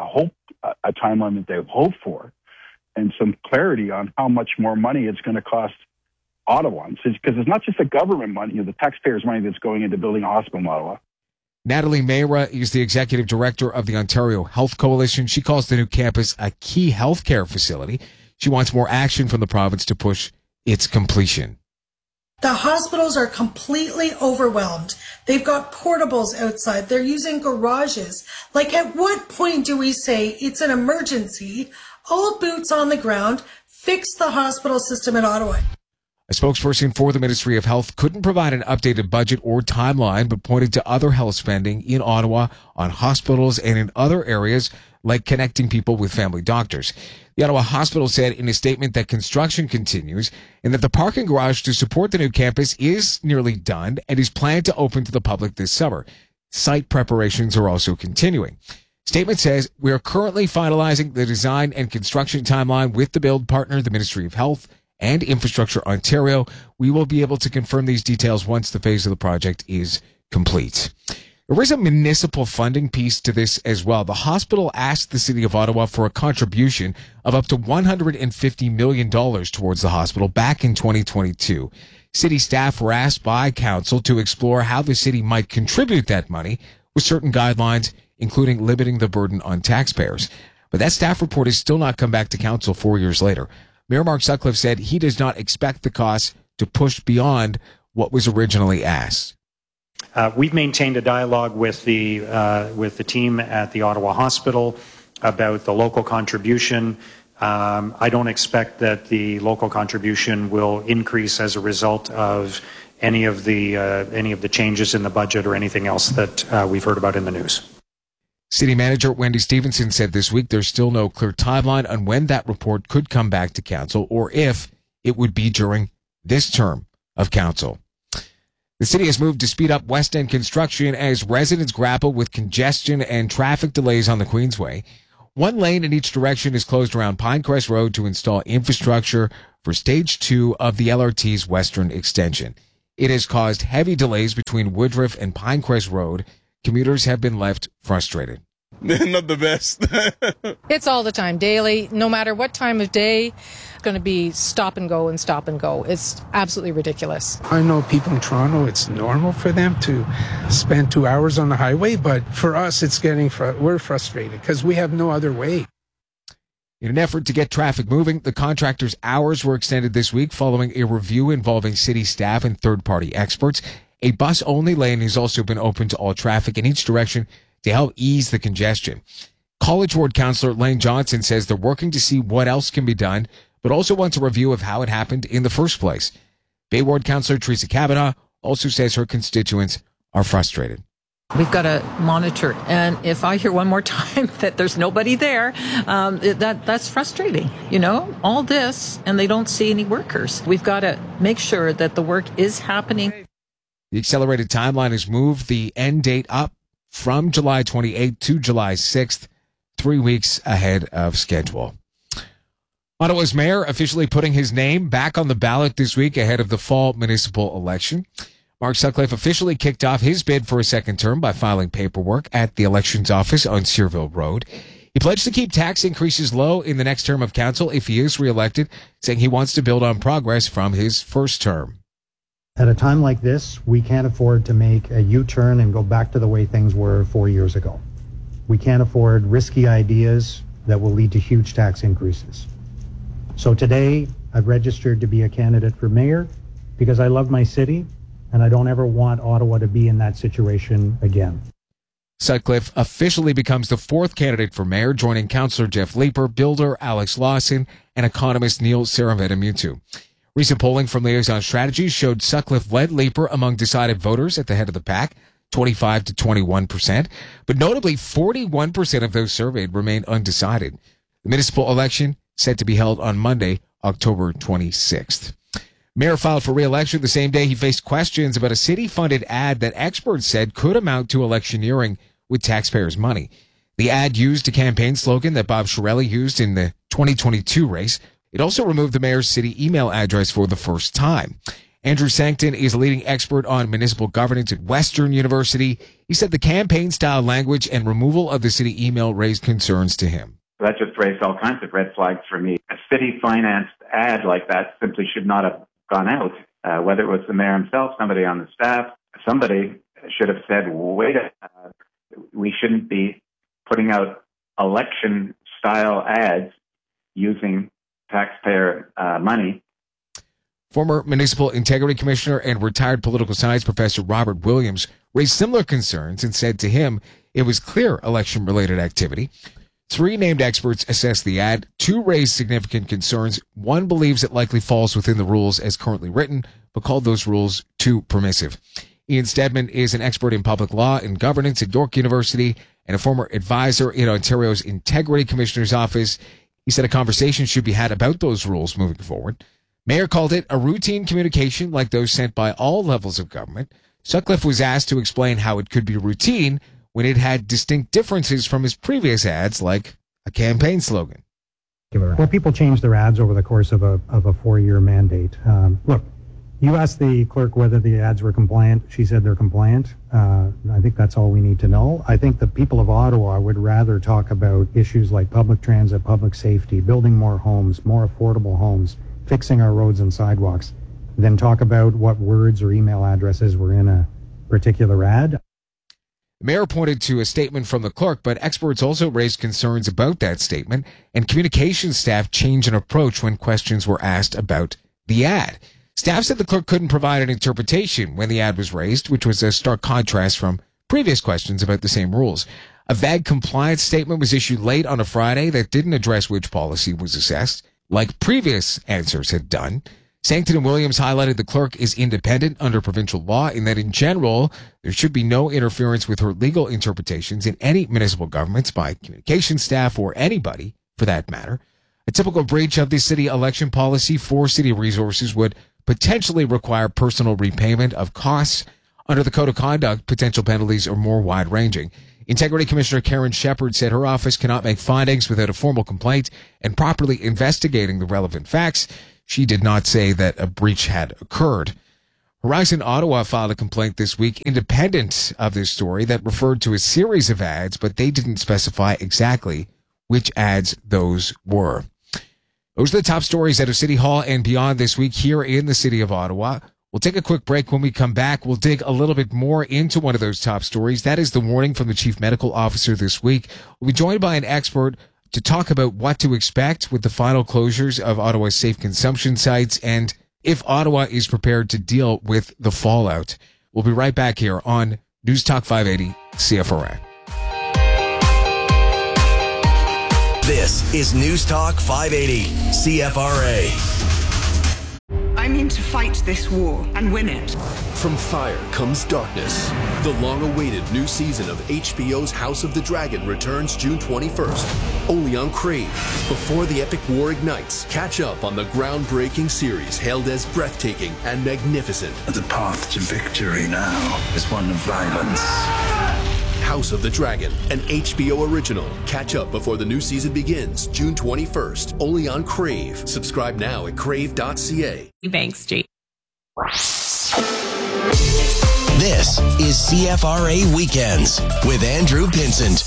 a timeline that they've hoped for, and some clarity on how much more money it's going to cost Ottawans, because it's not just the government money, the taxpayers' money that's going into building a hospital in Ottawa. Natalie Mayra is the executive director of the Ontario Health Coalition. She calls the new campus a key healthcare facility. She wants more action from the province to push its completion. The hospitals are completely overwhelmed. They've got portables outside. They're using garages. Like, at what point do we say it's an emergency, all boots on the ground, fix the hospital system in Ottawa? A spokesperson for the Ministry of Health couldn't provide an updated budget or timeline, but pointed to other health spending in Ottawa on hospitals and in other areas like connecting people with family doctors. The Ottawa Hospital said in a statement that construction continues and that the parking garage to support the new campus is nearly done and is planned to open to the public this summer. Site preparations are also continuing. Statement says, we are currently finalizing the design and construction timeline with the build partner, the Ministry of Health and Infrastructure Ontario. We will be able to confirm these details once the phase of the project is complete. There is a municipal funding piece to this as well. The hospital asked the City of Ottawa for a contribution of up to $150 million towards the hospital back in 2022. City staff were asked by Council to explore how the city might contribute that money with certain guidelines, including limiting the burden on taxpayers. But that staff report has still not come back to Council 4 years later. Mayor Mark Sutcliffe said he does not expect the costs to push beyond what was originally asked. We've maintained a dialogue with the team at the Ottawa Hospital about the local contribution. I don't expect that the local contribution will increase as a result of any of the changes in the budget or anything else that we've heard about in the news. City Manager Wendy Stevenson said this week there's still no clear timeline on when that report could come back to council or if it would be during this term of council. The city has moved to speed up West End construction as residents grapple with congestion and traffic delays on the Queensway. One lane in each direction is closed around Pinecrest Road to install infrastructure for Stage 2 of the LRT's western extension. It has caused heavy delays between Woodruff and Pinecrest Road. Commuters have been left frustrated. Not the best. It's all the time, daily, no matter what time of day. It's going to be stop and go and stop and go. It's absolutely ridiculous. I know people in Toronto, it's normal for them to spend 2 hours on the highway, but for us, it's we're frustrated because we have no other way. In an effort to get traffic moving, the contractor's hours were extended this week following a review involving city staff and third-party experts. A bus-only lane has also been open to all traffic in each direction to help ease the congestion. College Ward Councillor Lane Johnson says they're working to see what else can be done, but also wants a review of how it happened in the first place. Bay Ward Councillor Teresa Kavanaugh also says her constituents are frustrated. We've got to monitor. And if I hear one more time that there's nobody there, that's frustrating. You know, all this, and they don't see any workers. We've got to make sure that the work is happening. The accelerated timeline has moved the end date up from July 28th to July 6th, 3 weeks ahead of schedule. Ottawa's mayor officially putting his name back on the ballot this week ahead of the fall municipal election. Mark Sutcliffe officially kicked off his bid for a second term by filing paperwork at the elections office on Searville Road. He pledged to keep tax increases low in the next term of council if he is reelected, saying he wants to build on progress from his first term. At a time like this, we can't afford to make a U-turn and go back to the way things were 4 years ago. We can't afford risky ideas that will lead to huge tax increases. So today, I've registered to be a candidate for mayor because I love my city and I don't ever want Ottawa to be in that situation again. Sutcliffe officially becomes the fourth candidate for mayor, joining Councillor Jeff Leeper, builder Alex Lawson, and economist Neil Saravedamutu. Recent polling from Liaison Strategies showed Sutcliffe led Leeper among decided voters at the head of the pack, 25 to 21%, but notably 41% of those surveyed remain undecided. The municipal election set to be held on Monday, October 26th. Mayor filed for re-election the same day he faced questions about a city-funded ad that experts said could amount to electioneering with taxpayers' money. The ad used a campaign slogan that Bob Chiarelli used in the 2022 race. It also removed the mayor's city email address for the first time. Andrew Sankton is a leading expert on municipal governance at Western University. He said the campaign-style language and removal of the city email raised concerns to him. That just raised all kinds of red flags for me. A city-financed ad like that simply should not have gone out. Whether it was the mayor himself, somebody on the staff, somebody should have said, wait, we shouldn't be putting out election-style ads using taxpayer money. Former Municipal Integrity Commissioner and retired political science professor Robert Williams raised similar concerns and said to him it was clear election-related activity. 3 named experts assessed the ad. 2 raised significant concerns. 1 believes it likely falls within the rules as currently written, but called those rules too permissive. Ian Stedman is an expert in public law and governance at York University and a former advisor in Ontario's Integrity Commissioner's Office. He said a conversation should be had about those rules moving forward. Mayor called it a routine communication like those sent by all levels of government. Sutcliffe was asked to explain how it could be routine when it had distinct differences from his previous ads, like a campaign slogan. Well, people change their ads over the course of a 4-year mandate. Look, you asked the clerk whether the ads were compliant. She said they're compliant. I think that's all we need to know. I think the people of Ottawa would rather talk about issues like public transit, public safety, building more homes, more affordable homes, fixing our roads and sidewalks, than talk about what words or email addresses were in a particular ad. The mayor pointed to a statement from the clerk, but experts also raised concerns about that statement, and communications staff changed an approach when questions were asked about the ad. Staff said the clerk couldn't provide an interpretation when the ad was raised, which was a stark contrast from previous questions about the same rules. A vague compliance statement was issued late on a Friday that didn't address which policy was assessed, like previous answers had done. Sankton and Williams highlighted the clerk is independent under provincial law in that in general, there should be no interference with her legal interpretations in any municipal governments by communication staff or anybody for that matter. A typical breach of the city election policy for city resources would potentially require personal repayment of costs. Under the Code of Conduct, potential penalties are more wide-ranging. Integrity Commissioner Karen Shepherd said her office cannot make findings without a formal complaint and properly investigating the relevant facts. She did not say that a breach had occurred. Horizon Ottawa filed a complaint this week independent of this story that referred to a series of ads, but they didn't specify exactly which ads those were. Those are the top stories out of City Hall and beyond this week here in the city of Ottawa. We'll take a quick break. When we come back, we'll dig a little bit more into one of those top stories. That is the warning from the Chief Medical Officer this week. We'll be joined by an expert to talk about what to expect with the final closures of Ottawa's safe consumption sites and if Ottawa is prepared to deal with the fallout. We'll be right back here on News Talk 580 CFRA. This is News Talk 580 CFRA. I'm in to fight this war and win it. From fire comes darkness. The long-awaited new season of HBO's House of the Dragon returns June 21st, only on Crave. Before the epic war ignites, catch up on the groundbreaking series hailed as breathtaking and magnificent. The path to victory now is one of violence. House of the Dragon, an HBO original. Catch up before the new season begins, June 21st, only on Crave. Subscribe now at crave.ca. Thanks, Jake. This is CFRA Weekends with Andrew Pinsent.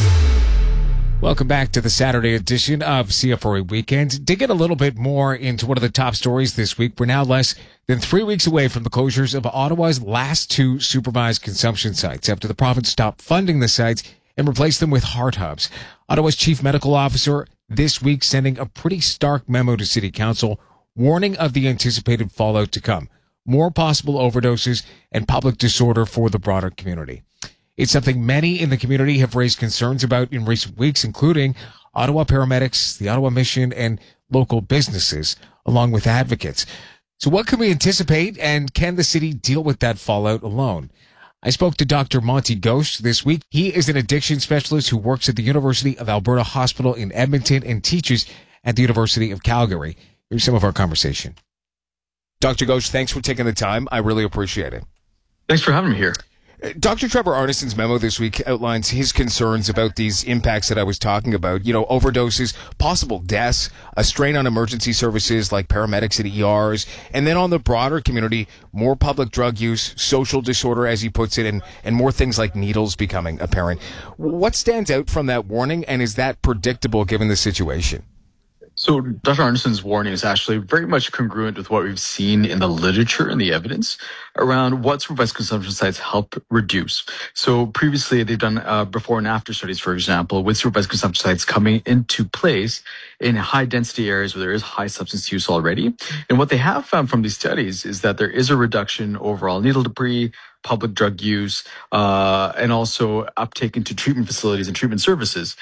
Welcome back to the Saturday edition of CFRA Weekends. Digging a little bit more into one of the top stories this week. We're now less than 3 weeks away from the closures of Ottawa's last two supervised consumption sites after the province stopped funding the sites and replaced them with heart hubs. Ottawa's Chief Medical Officer this week sending a pretty stark memo to City Council warning of the anticipated fallout to come. More possible overdoses and public disorder for the broader community. It's something many in the community have raised concerns about in recent weeks, including Ottawa paramedics, the Ottawa Mission, and local businesses, along with advocates. So what can we anticipate, and can the city deal with that fallout alone? I spoke to Dr. Monty Ghosh this week. He is an addiction specialist who works at the University of Alberta Hospital in Edmonton and teaches at the University of Calgary. Here's some of our conversation. Dr. Ghosh, thanks for taking the time. I really appreciate it. Thanks for having me here. Dr. Trevor Arneson's memo this week outlines his concerns about these impacts that I was talking about. You know, overdoses, possible deaths, a strain on emergency services like paramedics and ERs, and then on the broader community, more public drug use, social disorder, as he puts it, and more things like needles becoming apparent. What stands out from that warning, and is that predictable given the situation? So Dr. Arneson's warning is actually very much congruent with what we've seen in the literature and the evidence around what supervised consumption sites help reduce. So previously they've done before and after studies, for example, with supervised consumption sites coming into place in high density areas where there is high substance use already. And what they have found from these studies is that there is a reduction overall needle debris, public drug use, and also uptake into treatment facilities and treatment services.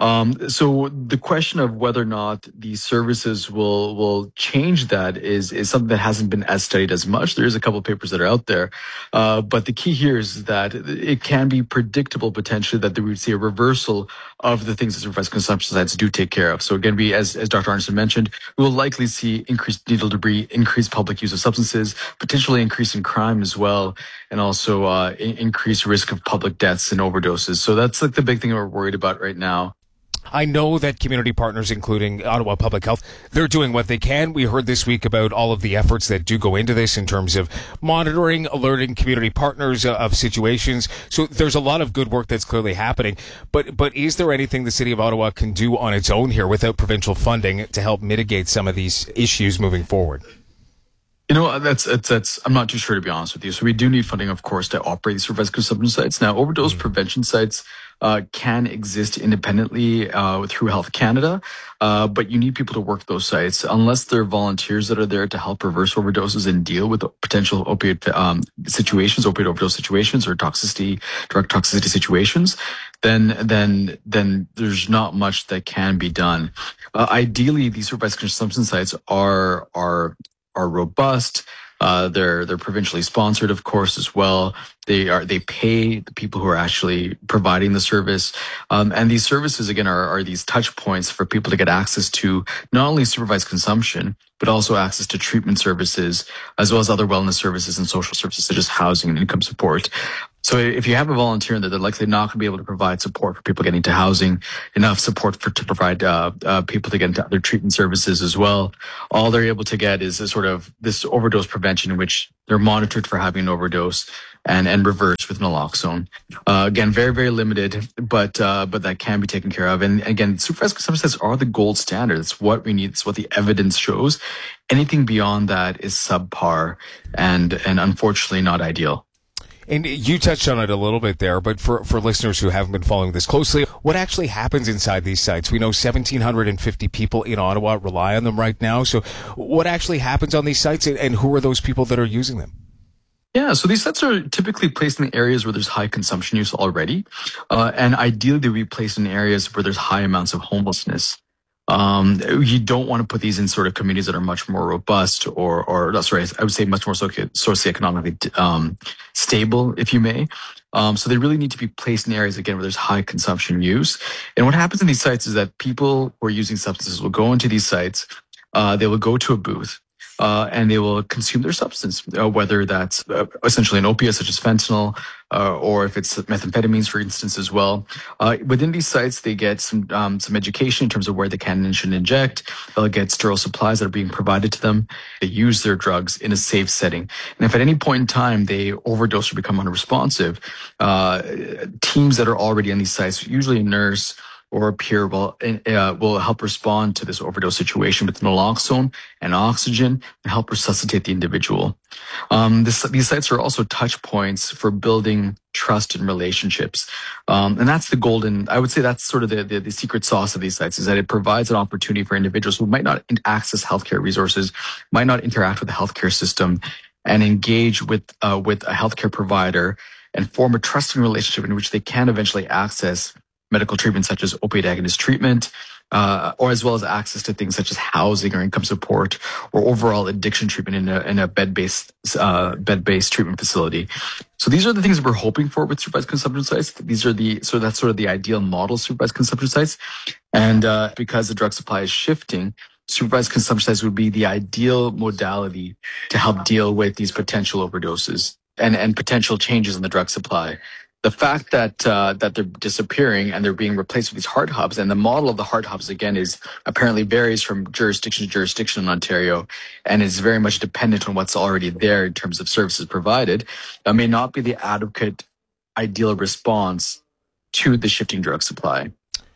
So the question of whether or not these services will change that is something that hasn't been as studied as much. There is a couple of papers that are out there. But the key here is that it can be predictable potentially that we would see a reversal of the things that supervised consumption sites do take care of. So again, as Dr. Arneson mentioned, we will likely see increased needle debris, increased public use of substances, potentially increase in crime as well, and also increased risk of public deaths and overdoses. So that's like the big thing we're worried about right now. I know that community partners, including Ottawa Public Health, they're doing what they can. We heard this week about all of the efforts that do go into this in terms of monitoring, alerting community partners of situations. So there's a lot of good work that's clearly happening. But is there anything the City of Ottawa can do on its own here without provincial funding to help mitigate some of these issues moving forward? That's I'm not too sure, to be honest with you. So we do need funding, of course, to operate these supervised consumption sites. Now, overdose prevention sites can exist independently through Health Canada, but you need people to work those sites. Unless they're volunteers that are there to help reverse overdoses and deal with potential opioid situations, opioid overdose situations, or drug toxicity situations, then there's not much that can be done. Ideally, these supervised consumption sites are robust. They're provincially sponsored, of course, as well. They pay the people who are actually providing the service. And these services, again, are these touch points for people to get access to not only supervised consumption, but also access to treatment services, as well as other wellness services and social services such as housing and income support. So if you have a volunteer there, they're likely not going to be able to provide support for people getting to housing, enough support to provide people to get into other treatment services as well. All they're able to get is a sort of this overdose prevention in which they're monitored for having an overdose and reversed with naloxone. Again, very, very limited, but that can be taken care of. And again, supervised consumption sites are the gold standard. It's what we need. It's what the evidence shows. Anything beyond that is subpar and unfortunately not ideal. And you touched on it a little bit there, but for listeners who haven't been following this closely, what actually happens inside these sites? We know 1,750 people in Ottawa rely on them right now. So what actually happens on these sites, and who are those people that are using them? Yeah, so these sites are typically placed in areas where there's high consumption use already. And ideally, they would be placed in areas where there's high amounts of homelessness. You don't want to put these in sort of communities that are much more robust or I would say much more socioeconomically stable, if you may. So they really need to be placed in areas, again, where there's high consumption use. And what happens in these sites is that people who are using substances will go into these sites, they will go to a booth, and they will consume their substance, whether that's essentially an opiate such as fentanyl, or if it's methamphetamines, for instance, as well. Within these sites, they get some education in terms of where they can and shouldn't inject. They'll get sterile supplies that are being provided to them. They use their drugs in a safe setting. And if at any point in time they overdose or become unresponsive, teams that are already in these sites, usually a nurse or a peer, will help respond to this overdose situation with naloxone and oxygen and help resuscitate the individual. These sites are also touch points for building trust and relationships. And that's the golden, I would say that's sort of the secret sauce of these sites, is that it provides an opportunity for individuals who might not access healthcare resources, might not interact with the healthcare system, and engage with a healthcare provider and form a trusting relationship in which they can eventually access medical treatment such as opioid agonist treatment, or as well as access to things such as housing or income support or overall addiction treatment in a bed-based treatment facility. So these are the things that we're hoping for with supervised consumption sites. That's sort of the ideal model supervised consumption sites. And because the drug supply is shifting, supervised consumption sites would be the ideal modality to help deal with these potential overdoses and potential changes in the drug supply. The fact that they're disappearing and they're being replaced with these heart hubs, and the model of the heart hubs, again, is apparently varies from jurisdiction to jurisdiction in Ontario and is very much dependent on what's already there in terms of services provided, may not be the adequate, ideal response to the shifting drug supply.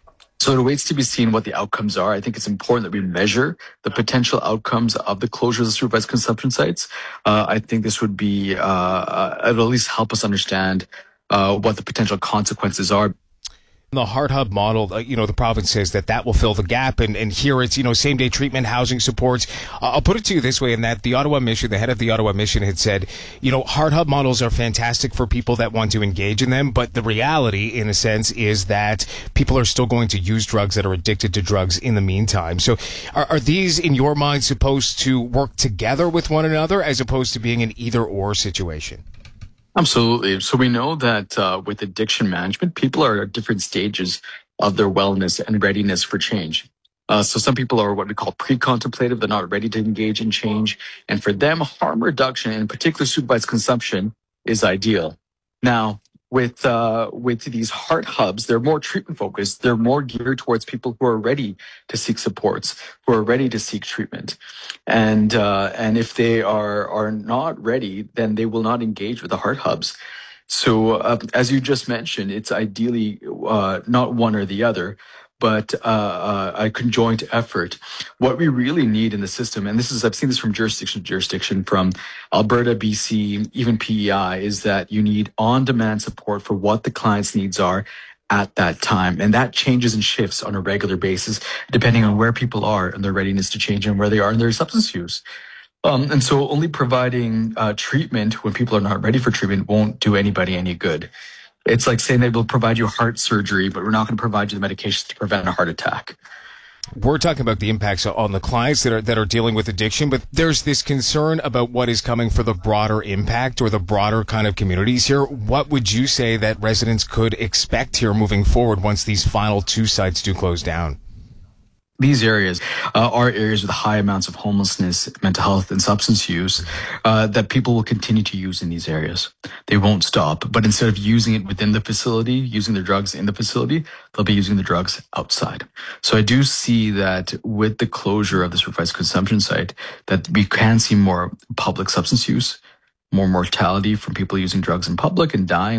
So it awaits to be seen what the outcomes are. I think it's important that we measure the potential outcomes of the closures of supervised consumption sites. I think this would be, it'll at least help us understand what the potential consequences are. The Heart Hub model, the province says that will fill the gap, and here it's, same-day treatment, housing supports. I'll put it to you this way, in that the Ottawa Mission, the head of the Ottawa Mission had said, Heart Hub models are fantastic for people that want to engage in them, but the reality, in a sense, is that people are still going to use drugs that are addicted to drugs in the meantime. So are these, in your mind, supposed to work together with one another as opposed to being an either-or situation? Absolutely. So we know that with addiction management, people are at different stages of their wellness and readiness for change. So some people are what we call pre-contemplative. They're not ready to engage in change. And for them, harm reduction, and in particular supervised consumption, is ideal. Now, with these heart hubs, they're more treatment focused. They're more geared towards people who are ready to seek supports, who are ready to seek treatment. And if they are not ready, then they will not engage with the heart hubs. So as you just mentioned, it's ideally not one or the other. but a conjoint effort. What we really need in the system, and I've seen this from jurisdiction to jurisdiction, from Alberta, BC, even PEI, is that you need on-demand support for what the client's needs are at that time. And that changes and shifts on a regular basis, depending on where people are and their readiness to change and where they are in their substance use. And so only providing treatment when people are not ready for treatment won't do anybody any good. It's like saying they will provide you heart surgery, but we're not going to provide you the medications to prevent a heart attack. We're talking about the impacts on the clients that are dealing with addiction, but there's this concern about what is coming for the broader impact or the broader kind of communities here. What would you say that residents could expect here moving forward once these final 2 sites do close down? These areas are areas with high amounts of homelessness, mental health, and substance use that people will continue to use in these areas. They won't stop, but instead of using it within the facility, using their drugs in the facility, they'll be using the drugs outside. So I do see that with the closure of this revised consumption site, that we can see more public substance use, more mortality from people using drugs in public and dying.